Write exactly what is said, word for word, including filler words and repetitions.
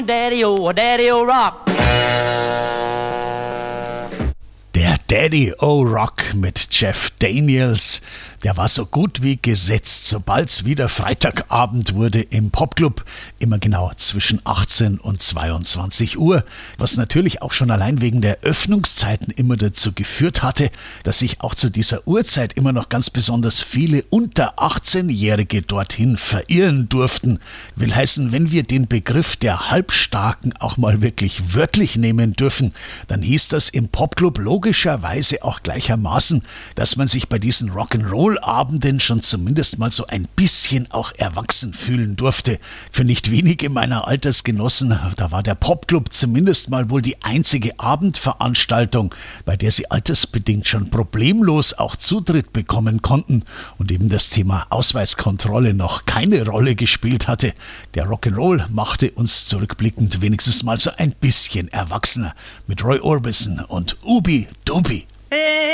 Daddy-O, Daddy-O Rock. Der Daddy-O-Rock mit Jeff Daniels, der war so gut wie gesetzt, sobald's wieder Freitagabend wurde im Popclub, immer genau zwischen achtzehn und zweiundzwanzig Uhr, was natürlich auch schon allein wegen der Öffnungszeiten immer dazu geführt hatte, dass sich auch zu dieser Uhrzeit immer noch ganz besonders viele unter achtzehn-Jährige dorthin verirren durften. Will heißen, wenn wir den Begriff der Halbstarken auch mal wirklich wörtlich nehmen dürfen, dann hieß das im Popclub logischerweise auch gleichermaßen, dass man sich bei diesen Rock'n'Roll-Abenden schon zumindest mal so ein bisschen auch erwachsen fühlen durfte. Für nicht wenige meiner Altersgenossen, da war der Popclub zumindest mal wohl die einzige Abendveranstaltung, bei der sie altersbedingt schon problemlos auch Zutritt bekommen konnten und eben das Thema Ausweiskontrolle noch keine Rolle gespielt hatte. Der Rock'n'Roll machte uns zurückblickend wenigstens mal so ein bisschen erwachsener mit Roy Orbison und Ubi Dubi.